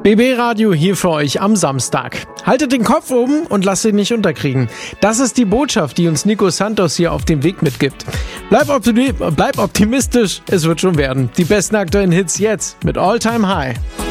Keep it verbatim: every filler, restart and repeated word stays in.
B B Radio hier für euch am Samstag. Haltet den Kopf oben und lasst ihn nicht unterkriegen. Das ist die Botschaft, die uns Nico Santos hier auf dem Weg mitgibt. Bleib, optimi- bleib optimistisch, es wird schon werden. Die besten aktuellen Hits jetzt mit All Time High.